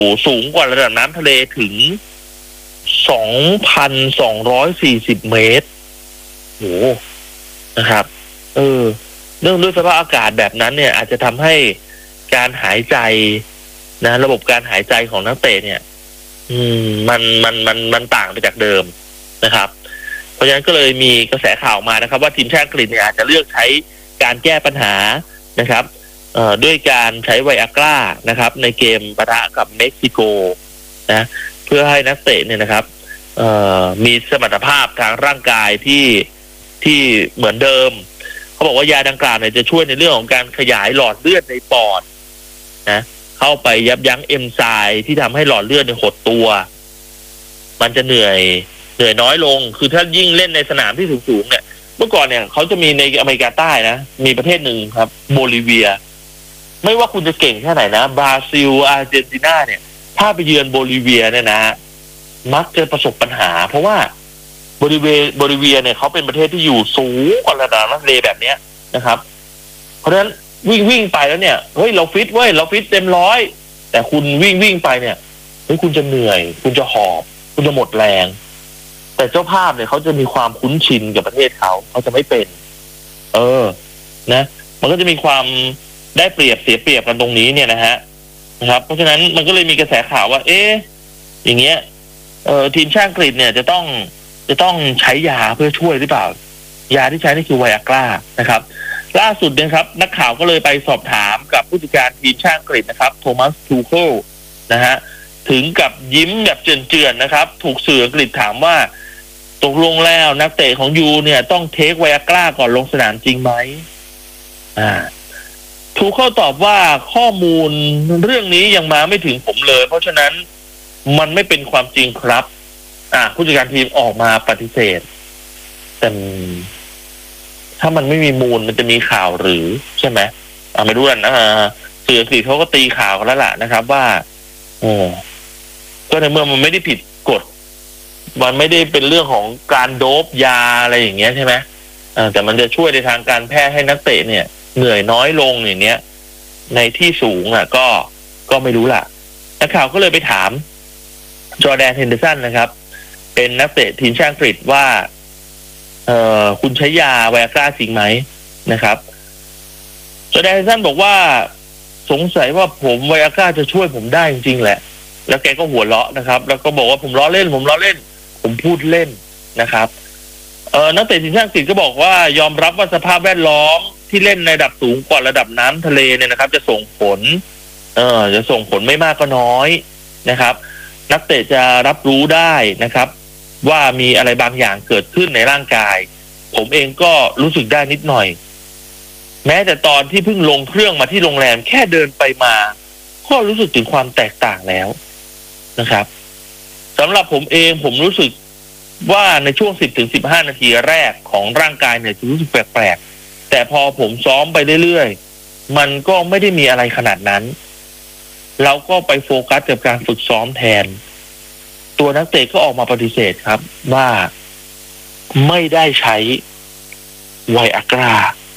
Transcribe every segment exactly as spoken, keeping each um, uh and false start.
สูงกว่าระดับน้ำทะเลถึง สองพันสองร้อยสี่สิบ เมตรโหนะครับเออเนื่องด้วยสภาพอากาศแบบนั้นเนี่ยอาจจะทำให้การหายใจนะระบบการหายใจของนักเตะเนี่ย อืมมันมันมันมันต่างไปจากเดิมนะครับเพราะฉะนั้นก็เลยมีกระแสข่าวมานะครับว่าทีมชาติอังกฤษเนี่ยอาจจะเลือกใช้การแก้ปัญหานะครับเอ่อด้วยการใช้ไวอากร้านะครับในเกมปะทะกับเม็กซิโกนะเพื่อให้นักเตะเนี่ยนะครับเอ่อมีสมรรถภาพทางร่างกายที่ที่เหมือนเดิมเขาบอกว่ายาดังกล่าวเนี่ยจะช่วยในเรื่องของการขยายหลอดเลือดในปอดนะเข้าไปยับยั้งเอนไซม์ที่ทำให้หลอดเลือดเนี่ยหดตัวมันจะเหนื่อยเหนื่อยน้อยลงคือถ้ายิ่งเล่นในสนามที่สูงๆเนี่ยเมื่อก่อนเนี่ยเขาจะมีในอเมริกาใต้นะมีประเทศหนึ่งครับโบลิเวียไม่ว่าคุณจะเก่งแค่ไหนนะบราซิลอาร์เจนตินาเนี่ยถ้าไปเยือนโบลิเวียเนี่ยนะมักจะประสบปัญหาเพราะว่าโบลิเวียโบลิเวียเนี่ยเขาเป็นประเทศที่อยู่สูงกว่าระดับน้ำทะเลแบบเนี้ยนะครับเพราะฉะนั้นวิ่งวิ่งไปแล้วเนี่ยเฮ้ยเราฟิตเว้ยเราฟิตเต็มร้อยแต่คุณวิ่งวิ่งไปเนี่ยเฮ้ยคุณจะเหนื่อยคุณจะหอบคุณจะหมดแรงแต่เจ้าภาพเนี่ยเขาจะมีความคุ้นชินกับประเทศเขาเขาจะไม่เป็นเออนะมันก็จะมีความได้เปรียบเสียเปรียบกันตรงนี้เนี่ยนะฮะนะครับเพราะฉะนั้นมันก็เลยมีกระแสข่าวว่าเอ๊ะอย่างเงี้ยเอ่อทีมชาติอังกฤษเนี่ยจะต้องจะต้องใช้ยาเพื่อช่วยหรือเปล่ายาที่ใช้นี่คือไวอากร้านะครับล่าสุดนะครับนักข่าวก็เลยไปสอบถามกับผู้จัดการทีมชาติอังกฤษนะครับโทมัสทูเคิลนะฮะถึงกับยิ้มแบบเจือนๆนะครับถูกสื่ออังกฤษถามว่าตกลงแล้วนักเตะของยูเนี่ยต้องเทคไวอากร้าก่อนลงสนามจริงไหมอ่าทูเคิลตอบว่าข้อมูลเรื่องนี้ยังมาไม่ถึงผมเลยเพราะฉะนั้นมันไม่เป็นความจริงครับอ่าผู้จัดการทีมออกมาปฏิเสธแต่ถ้ามันไม่มีมูลมันจะมีข่าวหรือใช่ไหมอ่าไม่รู้นะสื่ออังกฤษเขาก็ตีข่าวกันแล้วล่ะนะครับว่าโอ้ก็ในเมื่อมันไม่ได้ผิดกฎมันไม่ได้เป็นเรื่องของการโดปยาอะไรอย่างเงี้ยใช่ไหมอ่าแต่มันจะช่วยในทางการแพทย์ให้นักเตะเนี่ยเหนื่อยน้อยลงอย่างเนี้ยในที่สูงอ่ะก็ก็ไม่รู้ล่ะนักข่าวก็เลยไปถามจอร์แดนเฮนเดอร์สันนะครับเป็นนักเตะทีมชาติอังกฤษว่าเอ่อคุณใช้ยาไวอากร้าจริงไหมนะครับจอร์แดนเฮนเดอร์สันบอกว่าสงสัยว่าผมไวอากร้าจะช่วยผมได้จริงๆแหละแล้วแกก็หัวเราะนะครับแล้วก็บอกว่าผมล้อเล่นผมล้อเล่นผมพูดเล่นนะครับเอ่อนักเตะทีมชาติอังกฤษก็บอกว่ายอมรับว่าสภาพแวดล้อมที่เล่นในระดับสูงกว่าระดับน้ำทะเลเนี่ยนะครับจะส่งผลเออจะส่งผลไม่มากก็น้อยนะครับนักเตะจะรับรู้ได้นะครับว่ามีอะไรบางอย่างเกิดขึ้นในร่างกายผมเองก็รู้สึกได้นิดหน่อยแม้แต่ตอนที่เพิ่งลงเครื่องมาที่โรงแรมแค่เดินไปมาก็รู้สึกถึงความแตกต่างแล้วนะครับสำหรับผมเองผมรู้สึกว่าในช่วง สิบถึงสิบห้า นาทีแรกของร่างกายเนี่ยจะรู้สึกแปลกๆแต่พอผมซ้อมไปเรื่อยๆมันก็ไม่ได้มีอะไรขนาดนั้นเราก็ไปโฟกัสกับการฝึกซ้อมแทนตัวนักเตะก็ออกมาปฏิเสธครับว่าไม่ได้ใช้ไวอากร้า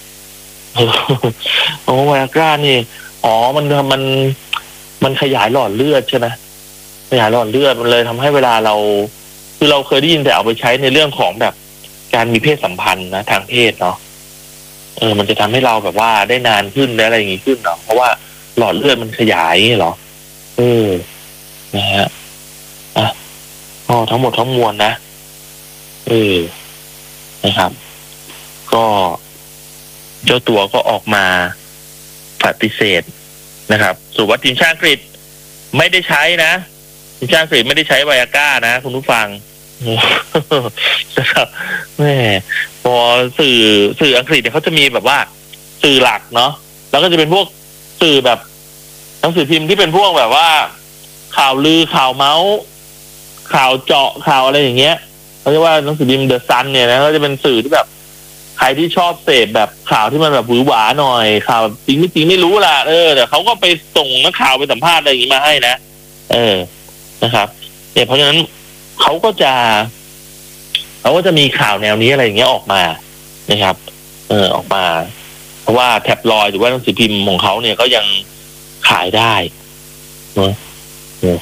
โอ้ไวอากร้านี่อ๋อมันมันมันขยายหลอดเลือดใช่ไหมขยายหลอดเลือดมันเลยทำให้เวลาเราคือเราเคยได้ยินแต่เอาไปใช้ในเรื่องของแบบการมีเพศสัมพันธ์นะทางเพศเนาะเออมันจะทำให้เราแบบว่าได้นานขึ้นได้อะไรอย่างงี้ขึ้นเนาะเพราะว่าหลอดเลือดมันขยายเหรอเออนะฮะอ่ะอ๋อทั้งหมดทั้งมวลนะเออนะครับก็เจ้าตัวก็ออกมาปฏิเสธนะครับส่วนว่าทีมชาติอังกฤษไม่ได้ใช้นะทีมชาติอังกฤษไม่ได้ใช้ไวอากร้านะคุณผู้ฟังนะครับแม่พอสื่อสื่ออังกฤษเนี่ยเขาจะมีแบบว่าสื่อหลักเนาะแล้วก็จะเป็นพวกสื่อแบบหนังสือพิมพ์ที่เป็นพวกแบบว่าข่าวลือข่าวเมาส์ข่าวเจาะข่าวอะไรอย่างเงี้ยเขาเรียกว่าหนังสือพิมพ์เดอะซันเนี่ยนะก็จะเป็นสื่อที่แบบใครที่ชอบเสพแบบข่าวที่มันแบบหวือหวาหน่อยข่าวจริงไม่จริงไม่รู้ล่ะเออแต่เขาก็ไปส่งนักข่าวไปสัมภาษณ์อะไรอย่างงี้มาให้นะเออนะครับเนี่ยเพราะฉะนั้นเขาก็จะเขาก็จะมีข่าวแนวนี้อะไรอย่างเงี้ยออกมานะครับเออออกมาเพราะว่าแท็บลอยด์หรือว่าหนังสือพิมพ์ของเขาเนี่ยก็ยังขายได้เนาะ